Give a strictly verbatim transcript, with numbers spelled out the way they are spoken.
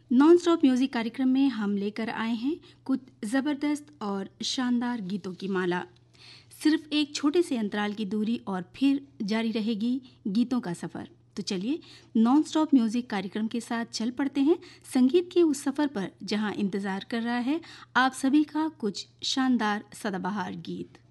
Non stop music कार्यक्रम में हम लेकर आए हैं कुछ ज़बरदस्त और शानदार गीतों की माला। सिर्फ एक छोटे से अंतराल की दूरी और फिर जारी रहेगी गीतों का सफ़र। तो चलिए नॉन स्टॉप म्यूजिक कार्यक्रम के साथ चल पड़ते हैं संगीत के उस सफ़र पर जहां इंतज़ार कर रहा है आप सभी का कुछ शानदार सदाबहार गीत।